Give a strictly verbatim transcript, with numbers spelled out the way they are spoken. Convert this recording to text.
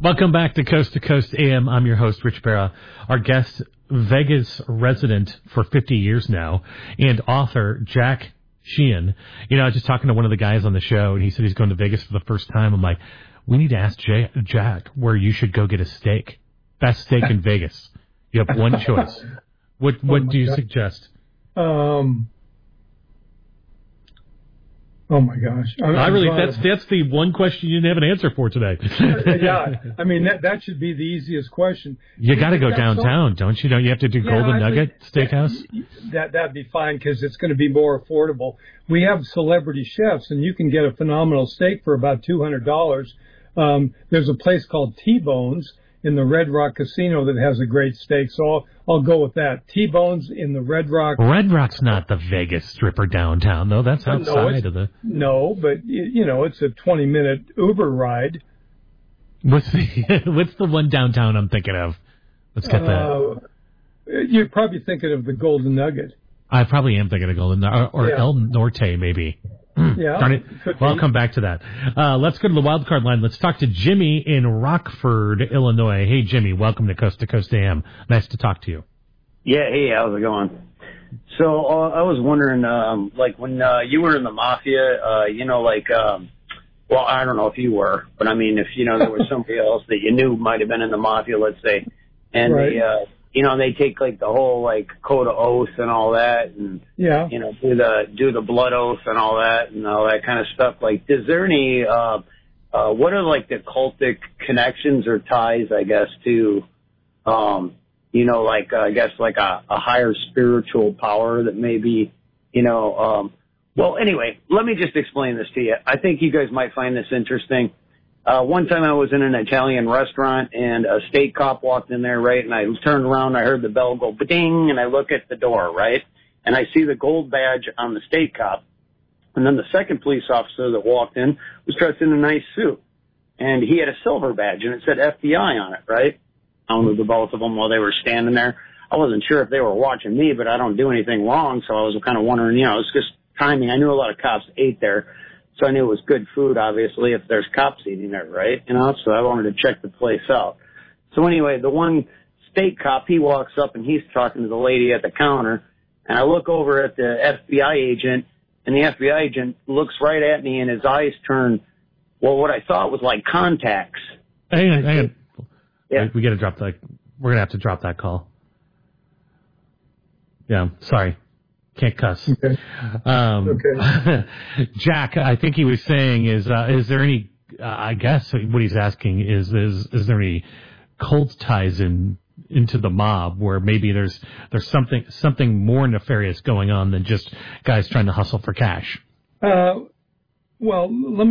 Welcome back to Coast to Coast A M. I'm your host, Rich Barra. Our guest, Vegas resident for fifty years now, and author Jack Sheehan. You know, I was just talking to one of the guys on the show, and he said he's going to Vegas for the first time. I'm like, we need to ask Jay, Jack where you should go get a steak. Best steak in Vegas. You have one choice. What What oh do you God. suggest? Um. Oh my gosh! I'm, I really I'm that's that's the one question you didn't have an answer for today. Yeah, I mean that that should be the easiest question. You got to go downtown, so, don't you? Don't you have to do yeah, Golden I Nugget think Steakhouse? That that'd be fine because it's going to be more affordable. We have celebrity chefs, and you can get a phenomenal steak for about two hundred dollars. Um, there's a place called T-Bones in the Red Rock Casino that has a great steak, so I'll, I'll go with that. T-Bones in the Red Rock. Red Rock's not the Vegas stripper downtown, though. That's outside no, of the... No, but, you know, it's a twenty-minute Uber ride. What's the, what's the one downtown I'm thinking of? Let's get that. Uh, you're probably thinking of the Golden Nugget. I probably am thinking of Golden Nugget, or, or yeah. El Norte, maybe. Yeah. Darn it. Well, I'll come back to that. Uh, let's go to the wild card line. Let's talk to Jimmy in Rockford, Illinois. Hey, Jimmy, welcome to Coast to Coast A M. Nice to talk to you. Yeah, hey, how's it going? So uh, I was wondering, um, like, when uh, you were in the Mafia, uh, you know, like, um, well, I don't know if you were, but I mean, if, you know, there was somebody else that you knew might have been in the Mafia, let's say, and right. they, uh, you know, they take like the whole like code of oath and all that, and yeah, you know, do the do the blood oath and all that and all that kind of stuff. Like, is there any, uh, uh, what are like the cultic connections or ties, I guess, to, um, you know, like uh, I guess like a, a higher spiritual power that maybe, you know, um, well, anyway, let me just explain this to you. I think you guys might find this interesting. Uh, one time I was in an Italian restaurant and a state cop walked in there, right? And I turned around, I heard the bell go ba-ding, and I look at the door, right? And I see the gold badge on the state cop. And then the second police officer that walked in was dressed in a nice suit. And he had a silver badge and it said F B I on it, right? I owned the both of them while they were standing there. I wasn't sure if they were watching me, but I don't do anything wrong. So I was kind of wondering, you know, it's just timing. I knew a lot of cops ate there. So I knew it was good food, obviously, if there's cops eating there, right? You know, so I wanted to check the place out. So anyway, the one state cop, he walks up and he's talking to the lady at the counter. And I look over at the F B I agent, and the F B I agent looks right at me and his eyes turn, well, what I thought was like contacts. Hang on, hang on. Yeah. We, we got to drop that. We're going to have to drop that call. Yeah, sorry. Can't cuss. Okay. Um, okay. Jack, I think he was saying is, uh, is there any, uh, I guess what he's asking is, is, is there any cult ties in, into the mob where maybe there's, there's something, something more nefarious going on than just guys trying to hustle for cash? Uh, well, let me